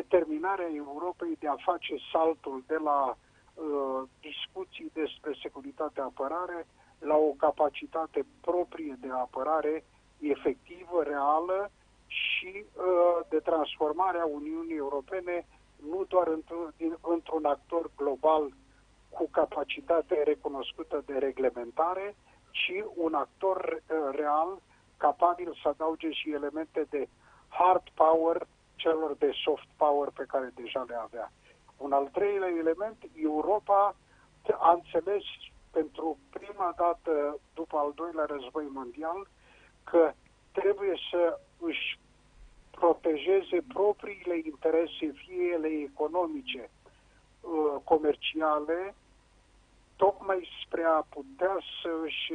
determinarea Europei de a face saltul de la discuții despre securitate-apărare la o capacitate proprie de apărare efectivă, reală și de transformarea Uniunii Europene nu doar într-un actor global cu capacitate recunoscută de reglementare, ci un actor real capabil să adauge și elemente de hard power celor de soft power pe care deja le avea. Un al treilea element, Europa a înțeles pentru prima dată după al doilea război mondial că trebuie să își protejeze propriile interese, fie ele economice, comerciale, tocmai spre a putea să își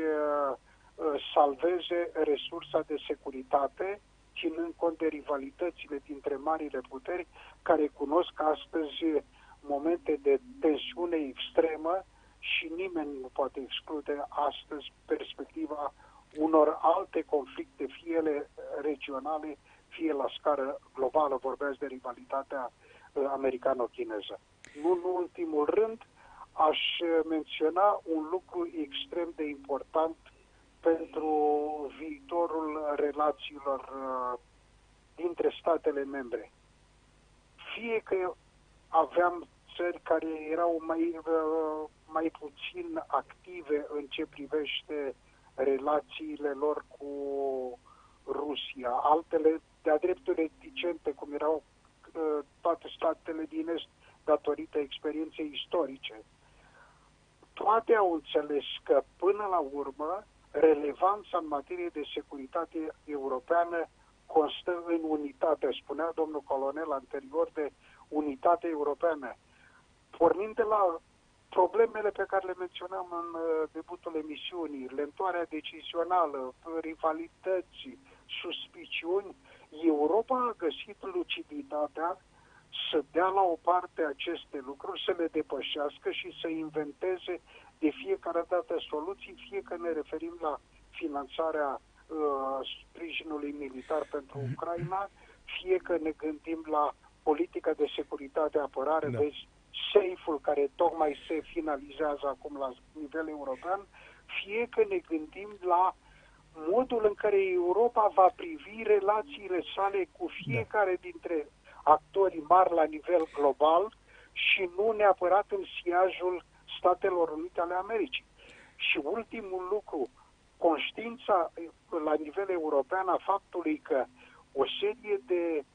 salveze resursa de securitate, ținând cont de rivalitățile dintre marile puteri care cunosc astăzi momente de tensiune extremă și nimeni nu poate exclude astăzi perspectiva unor alte conflicte, fie ele regionale, fie la scară globală. Vorbeați de rivalitatea americano-chineză. Nu în ultimul rând, aș menționa un lucru extrem de important pentru viitorul relațiilor dintre statele membre. Fie că aveam țări care erau mai puțin active în ce privește relațiile lor cu Rusia, altele de-a dreptul reticente, cum erau toate statele din Est, datorită experienței istorice. Toate au înțeles că, până la urmă, relevanța în materie de securitate europeană constă în unitate. Spunea domnul colonel anterior de unitate europeană. Pornind de la problemele pe care le menționam în debutul emisiunii, lentoarea decizională, rivalități, suspiciuni, Europa a găsit luciditatea să dea la o parte aceste lucruri, să le depășească și să inventeze de fiecare dată soluții, fie că ne referim la finanțarea sprijinului militar pentru Ucraina, fie că ne gândim la politica de securitate-apărare, vezi, SAFE-ul care tocmai se finalizează acum la nivel european, fie că ne gândim la modul în care Europa va privi relațiile sale cu fiecare dintre actorii mari la nivel global și nu neapărat în siajul Statelor Unite ale Americii. Și ultimul lucru, conștiința la nivel european a faptului că o serie de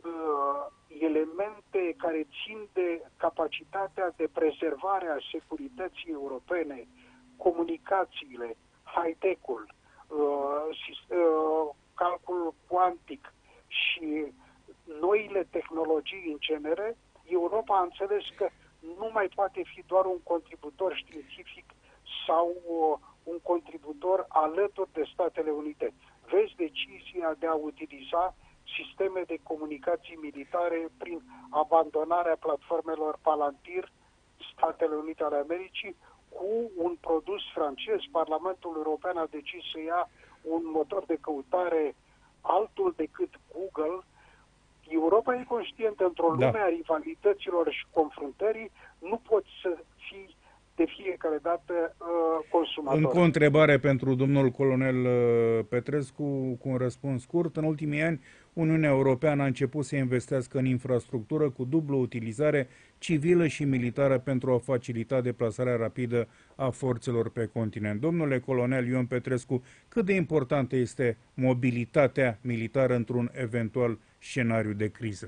elemente care țin de capacitatea de prezervare a securității europene, comunicațiile, high-tech-ul, calculul cuantic și noile tehnologii în genere, Europa a înțeles că nu mai poate fi doar un contributor științific sau un contributor alături de Statele Unite. Vezi decizia de a utiliza sisteme de comunicații militare prin abandonarea platformelor Palantir, Statele Unite ale Americii, cu un produs francez. Parlamentul European a decis să ia un motor de căutare altul decât Google. Europa e conștientă, într-o lume a rivalităților și confruntării, nu poți să fii de fiecare dată consumator. Încă o întrebare pentru domnul colonel Petrescu, cu un răspuns scurt. În ultimii ani, Uniunea Europeană a început să investească în infrastructură cu dublă utilizare civilă și militară pentru a facilita deplasarea rapidă a forțelor pe continent. Domnule colonel Ion Petrescu, cât de importantă este mobilitatea militară într-un eventual scenariu de criză?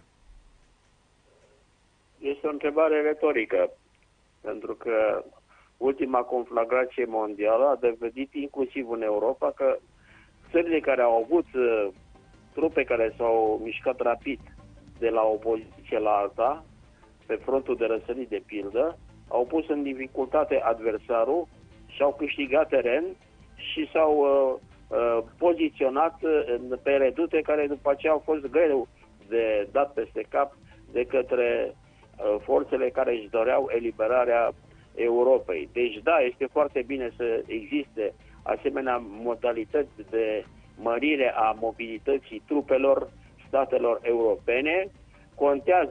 Este o întrebare retorică, pentru că ultima conflagrație mondială a dovedit inclusiv în Europa că țările care au avut trupe care s-au mișcat rapid de la o poziție la alta, pe frontul de răsărit de pildă, au pus în dificultate adversarul și au câștigat teren și s-au poziționat pe redute care după aceea au fost greu de dat peste cap de către forțele care își doreau eliberarea Europei. Deci da, este foarte bine să existe asemenea modalități de mărire a mobilității trupelor statelor europene. Contează